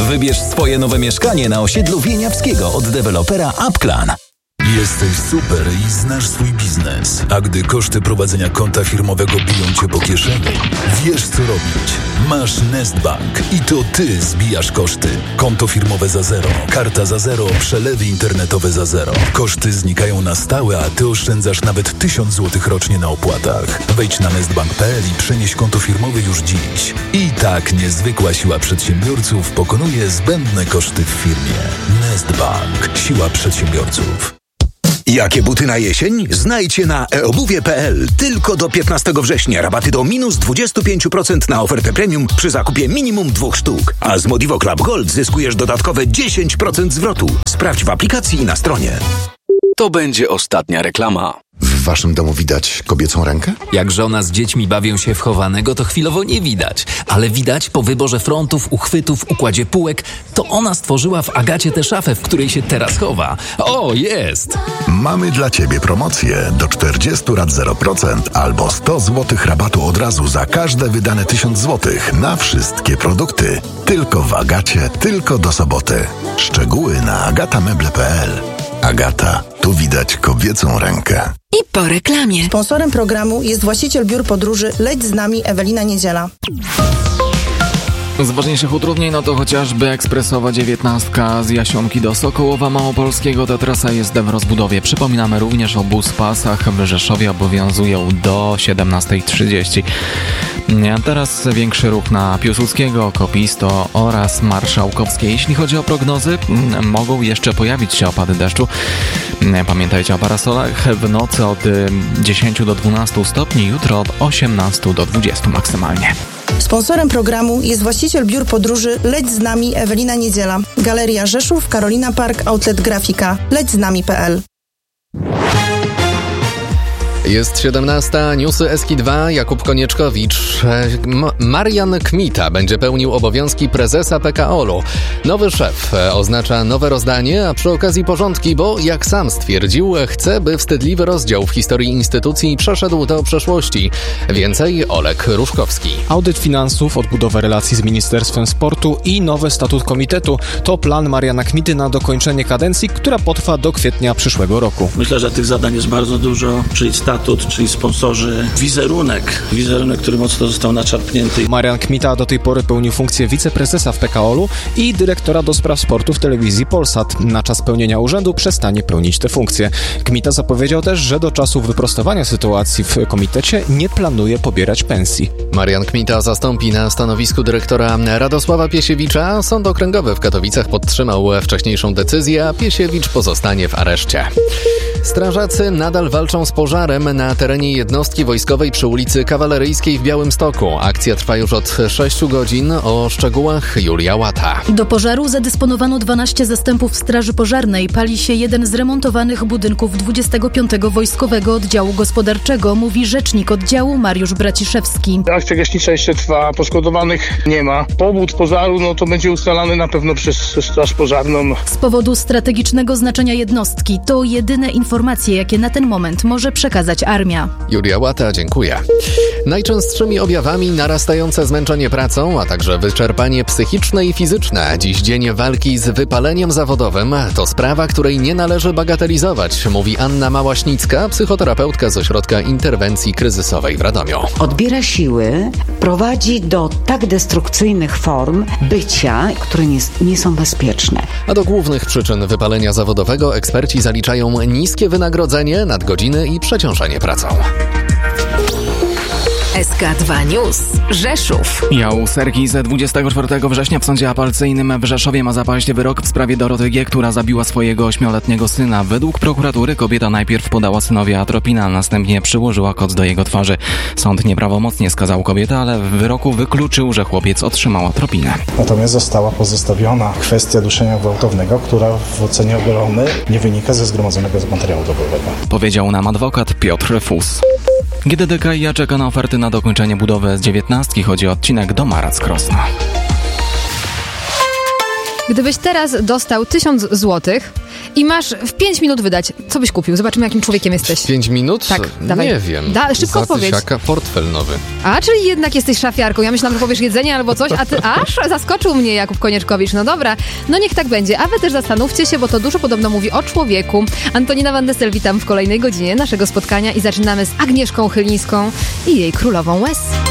Wybierz swoje nowe mieszkanie na osiedlu Wieniawskiego od dewelopera Upclan. Jesteś super i znasz swój biznes, a gdy koszty prowadzenia konta firmowego biją cię po kieszeni, wiesz co robić. Masz Nestbank i to ty zbijasz koszty. Konto firmowe za zero, karta za zero, przelewy internetowe za zero. Koszty znikają na stałe, a ty oszczędzasz nawet 1000 zł rocznie na opłatach. Wejdź na nestbank.pl i przenieś konto firmowe już dziś. I tak niezwykła siła przedsiębiorców pokonuje zbędne koszty w firmie. Nestbank. Siła przedsiębiorców. Jakie buty na jesień? Znajdź je na eobuwie.pl. Tylko do 15 września rabaty do minus 25% na ofertę premium przy zakupie minimum 2 sztuk. A z Modivo Club Gold zyskujesz dodatkowe 10% zwrotu. Sprawdź w aplikacji i na stronie. To będzie ostatnia reklama. W waszym domu widać kobiecą rękę? Jak żona z dziećmi bawią się w chowanego, to chwilowo nie widać. Ale widać po wyborze frontów, uchwytów, układzie półek, to ona stworzyła w Agacie tę szafę, w której się teraz chowa. O, jest! Mamy dla ciebie promocję do 40 rat 0% albo 100 zł rabatu od razu za każde wydane 1000 zł na wszystkie produkty. Tylko w Agacie, tylko do soboty. Szczegóły na agatameble.pl. Agata, tu widać kobiecą rękę. I po reklamie. Sponsorem programu jest właściciel biur podróży Leć z nami Ewelina Niedziela. Z ważniejszych utrudnień to chociażby ekspresowa 19 z Jasionki do Sokołowa Małopolskiego. Ta trasa jest w rozbudowie. Przypominamy również o buspasach w Rzeszowie, obowiązują do 17:30. Teraz większy ruch na Piłsudskiego, Kopisto oraz Marszałkowskiej. Jeśli chodzi o prognozy, mogą jeszcze pojawić się opady deszczu. Pamiętajcie o parasolach. W nocy od 10 do 12 stopni, jutro od 18 do 20 maksymalnie. Sponsorem programu jest właściciel biur podróży Leć z nami Ewelina Niedziela. Galeria Rzeszów, Carolina Park, Outlet Grafika. lećznami.pl. Jest 17. Newsy Eski2. Jakub Konieczkowicz. Marian Kmita będzie pełnił obowiązki prezesa PKOL-u. Nowy szef oznacza nowe rozdanie, a przy okazji porządki, bo jak sam stwierdził, chce, by wstydliwy rozdział w historii instytucji przeszedł do przeszłości. Więcej Olek Różkowski. Audyt finansów, odbudowę relacji z Ministerstwem Sportu i nowy statut komitetu to plan Mariana Kmity na dokończenie kadencji, która potrwa do kwietnia przyszłego roku. Myślę, że tych zadań jest bardzo dużo, czyli statut, czyli sponsorzy, wizerunek, który mocno został naczarpnięty. Marian Kmita do tej pory pełnił funkcję wiceprezesa w PKOL-u i dyrektora do spraw sportu w telewizji Polsat. Na czas pełnienia urzędu przestanie pełnić tę funkcję. Kmita zapowiedział też, że do czasu wyprostowania sytuacji w komitecie nie planuje pobierać pensji. Marian Kmita zastąpi na stanowisku dyrektora Radosława Piesiewicza. Sąd Okręgowy w Katowicach podtrzymał wcześniejszą decyzję, a Piesiewicz pozostanie w areszcie. Strażacy nadal walczą z pożarem na terenie jednostki wojskowej przy ulicy Kawaleryjskiej w Białymstoku. Akcja trwa już od 6 godzin. O szczegółach Julia Łata. Do pożaru zadysponowano 12 zastępów straży pożarnej. Pali się jeden z remontowanych budynków 25. Wojskowego Oddziału Gospodarczego, mówi rzecznik oddziału Mariusz Braciszewski. Akcja gaśnicza jeszcze trwa, poszkodowanych nie ma. Powód pożaru to będzie ustalany na pewno przez Straż Pożarną. Z powodu strategicznego znaczenia jednostki to jedyne informacje, jakie na ten moment może przekazać armia. Julia Łata, dziękuję. Najczęstszymi objawami narastające zmęczenie pracą, a także wyczerpanie psychiczne i fizyczne. Dziś dzień walki z wypaleniem zawodowym to sprawa, której nie należy bagatelizować, mówi Anna Małaśnicka, psychoterapeutka z Ośrodka Interwencji Kryzysowej w Radomiu. Odbiera siły, prowadzi do tak destrukcyjnych form bycia, które nie są bezpieczne. A do głównych przyczyn wypalenia zawodowego eksperci zaliczają niskie wynagrodzenie, nadgodziny i przeciążenie pracą. SK2 News. Rzeszów. Jałserki z 24 września w sądzie apelacyjnym w Rzeszowie ma zapaść wyrok w sprawie Doroty G., która zabiła swojego 8-letniego syna. Według prokuratury kobieta najpierw podała synowi atropinę, a następnie przyłożyła koc do jego twarzy. Sąd nieprawomocnie skazał kobietę, ale w wyroku wykluczył, że chłopiec otrzymał atropinę. Natomiast została pozostawiona kwestia duszenia gwałtownego, która w ocenie obrony nie wynika ze zgromadzonego materiału dowodowego. Powiedział nam adwokat Piotr Fus. GDDKiA czeka na oferty na dokończenie budowy S19. Chodzi o odcinek do Marac-Krosna. Gdybyś teraz dostał 1000 złotych i masz w 5 minut wydać. Co byś kupił? Zobaczymy, jakim człowiekiem jesteś. 5 minut? Tak, dawaj. Nie wiem. Szybko odpowiedź. Portfel nowy. A, czyli jednak jesteś szafiarką. Ja myślałam, że powiesz jedzenie albo coś, a ty aż zaskoczył mnie Jakub Konieczkowicz. No dobra, no niech tak będzie. A wy też zastanówcie się, bo to dużo podobno mówi o człowieku. Antonina Van Dessel, witam w kolejnej godzinie naszego spotkania i zaczynamy z Agnieszką Chylińską i jej Królową Łez.